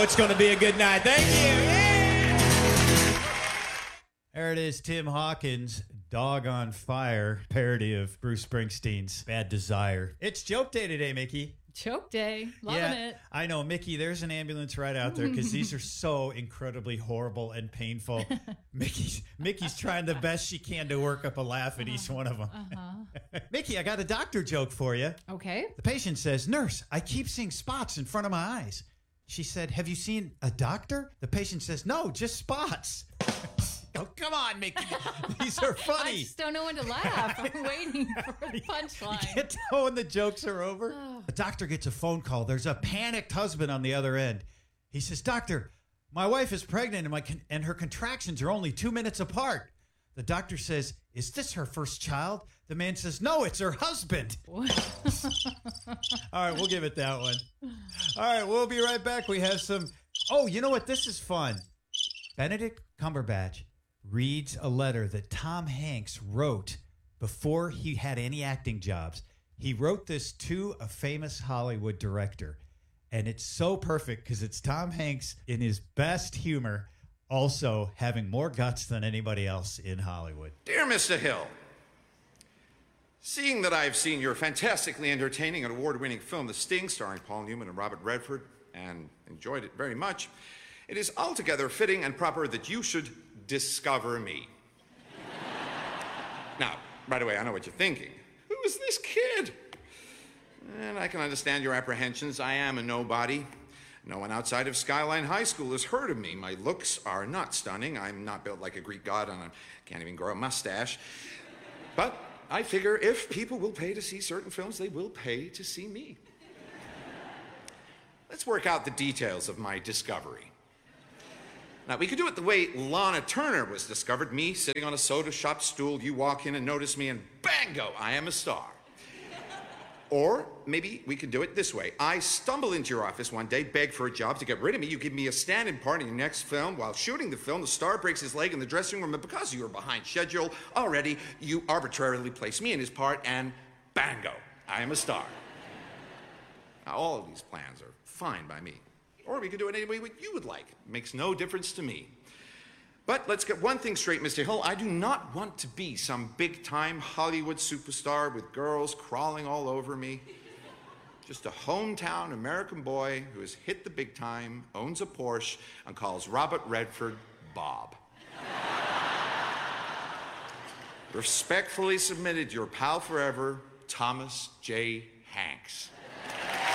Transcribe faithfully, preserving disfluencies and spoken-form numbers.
it's going to be a good night. Thank you. Yeah. There it is, Tim Hawkins, Dog on Fire, parody of Bruce Springsteen's Bad Desire. It's joke day today, Mickey. Joke day. Loving yeah, it. I know, Mickey, there's an ambulance right out there because these are so incredibly horrible and painful. Mickey's Mickey's trying the best she can to work up a laugh at each one of them. Uh-huh. Mickey, I got a doctor joke for you. Okay. The patient says, "Nurse, I keep seeing spots in front of my eyes." She said, "Have you seen a doctor?" The patient says, "No, just spots." Oh, come on, Mickey. These are funny. I just don't know when to laugh. I'm waiting for the punchline. You can't tell when the jokes are over. A doctor gets a phone call. There's a panicked husband on the other end. He says, "Doctor, my wife is pregnant and, my con- and her contractions are only two minutes apart." The doctor says, "Is this her first child?" The man says, "No, it's her husband." All right, we'll give it that one. All right, we'll be right back. We have some... Oh, you know what? This is fun. Benedict Cumberbatch reads a letter that Tom Hanks wrote before he had any acting jobs. He wrote this to a famous Hollywood director, and it's so perfect because it's Tom Hanks in his best humor, also having more guts than anybody else in Hollywood. Dear Mister Hill, seeing that I've seen your fantastically entertaining and award-winning film, The Sting, starring Paul Newman and Robert Redford, and enjoyed it very much, it is altogether fitting and proper that you should discover me. Now, right away, I know what you're thinking. Who is this kid? And I can understand your apprehensions. I am a nobody. No one outside of Skyline High School has heard of me. My looks are not stunning. I'm not built like a Greek god and I can't even grow a mustache. But I figure if people will pay to see certain films, they will pay to see me. Let's work out the details of my discovery. Now, we could do it the way Lana Turner was discovered, me sitting on a soda shop stool, you walk in and notice me, and bango, I am a star. Or maybe we could do it this way. I stumble into your office one day, beg for a job to get rid of me. You give me a stand-in part in your next film. While shooting the film, the star breaks his leg in the dressing room, and because you were behind schedule already, you arbitrarily place me in his part, and bango, I am a star. Now, all of these plans are fine by me. Or we could do it any way you would like. It makes no difference to me. But let's get one thing straight, Mister Hill. I do not want to be some big-time Hollywood superstar with girls crawling all over me. Just a hometown American boy who has hit the big time, owns a Porsche, and calls Robert Redford Bob. Respectfully submitted, your pal forever, Thomas J. Hanks.